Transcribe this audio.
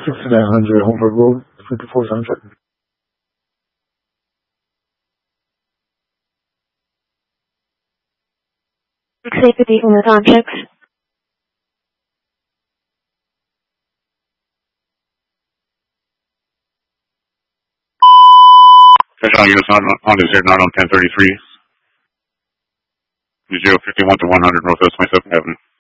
6900 Homeford Road, 54 sunset. Safety with objects. Special units on is here not on 1033. 051 to 100 Northwest 27th Avenue.